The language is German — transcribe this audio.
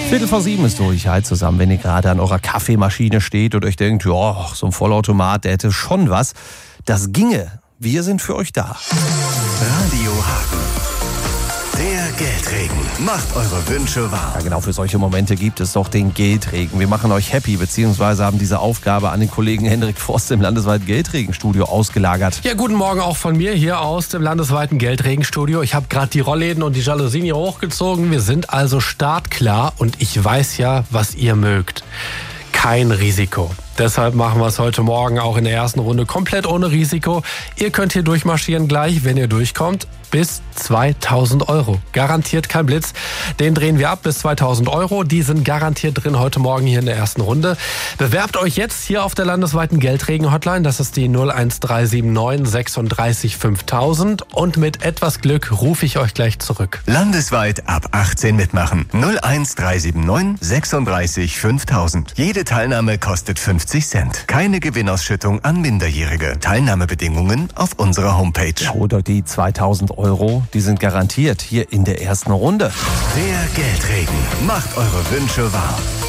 7:15 ist durch. Hi zusammen, wenn ihr gerade an eurer Kaffeemaschine steht und euch denkt, ja, so ein Vollautomat, der hätte schon was. Das ginge. Wir sind für euch da. Radio Hagen. Der Geldregen macht eure Wünsche wahr. Ja, genau, für solche Momente gibt es doch den Geldregen. Wir machen euch happy, beziehungsweise haben diese Aufgabe an den Kollegen Hendrik Forst im landesweiten Geldregenstudio ausgelagert. Ja, guten Morgen auch von mir hier aus dem landesweiten Geldregenstudio. Ich habe gerade die Rollläden und die Jalousien hier hochgezogen. Wir sind also startklar und ich weiß ja, was ihr mögt. Kein Risiko. Deshalb machen wir es heute Morgen auch in der ersten Runde komplett ohne Risiko. Ihr könnt hier durchmarschieren gleich, wenn ihr durchkommt, bis 2.000 Euro. Garantiert kein Blitz. Den drehen wir ab bis 2.000 Euro. Die sind garantiert drin heute Morgen hier in der ersten Runde. Bewerbt euch jetzt hier auf der landesweiten Geldregen-Hotline. Das ist die 01379 36 5000. Und mit etwas Glück rufe ich euch gleich zurück. Landesweit ab 18 mitmachen. 01379 36 5000. Jede Teilnahme kostet 50 Cent. Keine Gewinnausschüttung an Minderjährige. Teilnahmebedingungen auf unserer Homepage. Holt euch die 2.000 Euro, die sind garantiert hier in der ersten Runde. Der Geldregen macht eure Wünsche wahr.